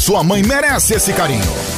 Sua mãe merece esse carinho.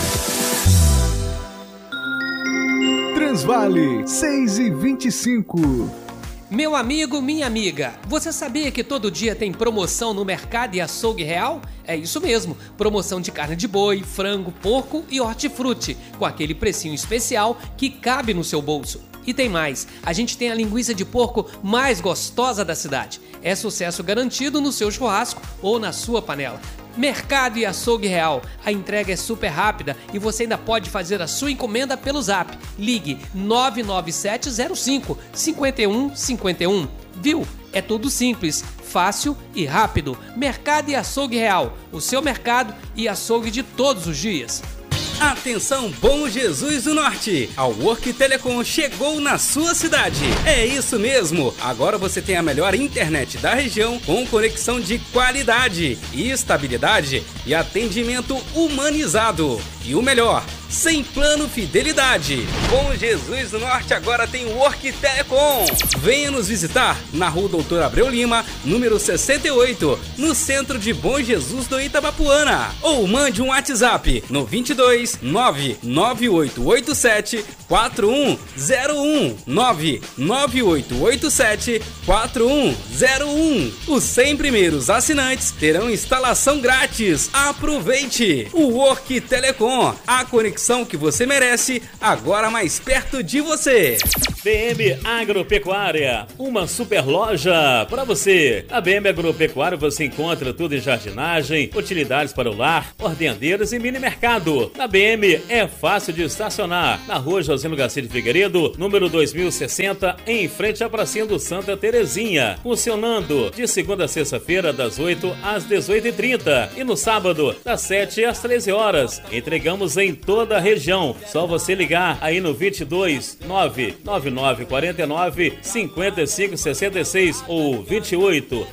Transvale 6h25. Meu amigo, minha amiga, você sabia que todo dia tem promoção no Mercado e Açougue Real? É isso mesmo, promoção de carne de boi, frango, porco e hortifruti, com aquele precinho especial que cabe no seu bolso. E tem mais, a gente tem a linguiça de porco mais gostosa da cidade. É sucesso garantido no seu churrasco ou na sua panela. Mercado e Açougue Real. A entrega é super rápida e você ainda pode fazer a sua encomenda pelo Zap. Ligue 99705 5151. Viu? É tudo simples, fácil e rápido. Mercado e Açougue Real. O seu mercado e açougue de todos os dias. Atenção, Bom Jesus do Norte! A Work Telecom chegou na sua cidade. É isso mesmo! Agora você tem a melhor internet da região com conexão de qualidade, estabilidade e atendimento humanizado. E o melhor, sem plano fidelidade. Bom Jesus do Norte agora tem Work Telecom. Venha nos visitar na Rua Doutor Abreu Lima, número 68, no centro de Bom Jesus do Itabapuana. Ou mande um WhatsApp no 22 99887 4101 99887 4101. Os 100 primeiros assinantes terão instalação grátis. Aproveite! O Work Telecom, a conexão que você merece, agora mais perto de você. BM Agropecuária, uma super loja para você. A BM Agropecuária você encontra tudo em jardinagem, utilidades para o lar, ordenadeiras e mini mercado. Na BM é fácil de estacionar. Na rua Josino Garcia de Figueiredo, número 2060, em frente à pracinha do Santa Terezinha. Funcionando de segunda a sexta-feira, das 8 às 18h30 e no sábado, das 7 às 13 horas. Entregamos em toda a região. Só você ligar aí no 22 99949 5566 ou 28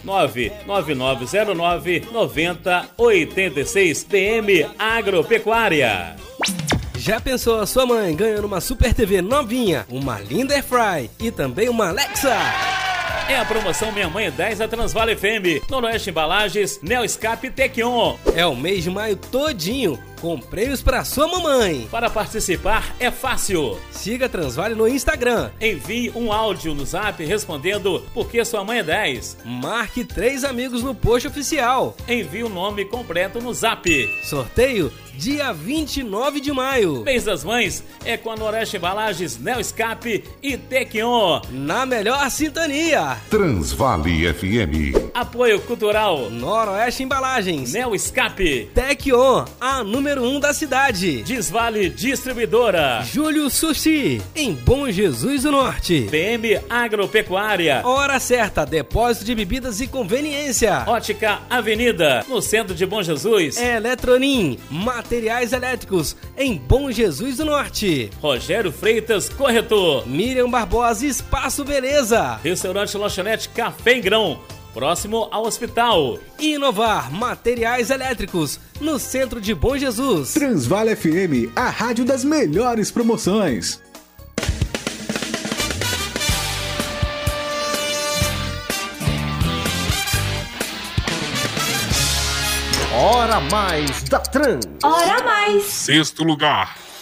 99909 9086. BM Agropecuária. Já pensou a sua mãe ganhando uma Super TV novinha, uma linda Airfry e também uma Alexa? É a promoção Minha Mãe 10 da Transvale FM, Noroeste Embalagens, Neo Escape Tequion. É o mês de maio todinho, com prêmios para sua mamãe. Para participar é fácil. Siga a Transvale no Instagram. Envie um áudio no Zap respondendo porque sua mãe é 10. Marque 3 amigos no post oficial. Envie o nome completo no Zap. Sorteio dia 29 de maio. Mês das Mães é com a Noroeste Embalagens, Neo Escape e Tequion. Na melhor sintonia. Transvale FM. Apoio Cultural. Noroeste Embalagens, Neo Escape. Tequion, a número 1 da cidade. Desvale Distribuidora. Júlio Sushi, em Bom Jesus do Norte. BM Agropecuária. Hora certa, depósito de bebidas e conveniência. Ótica Avenida, no centro de Bom Jesus. Eletronim, materiais elétricos, em Bom Jesus do Norte. Rogério Freitas, corretor. Miriam Barbosa, Espaço Beleza. Restaurante Lanchonete Café em Grão, próximo ao hospital. Inovar Materiais Elétricos, no centro de Bom Jesus. Transvale FM, a rádio das melhores promoções. Hora mais da Trans. Hora mais. 6º lugar.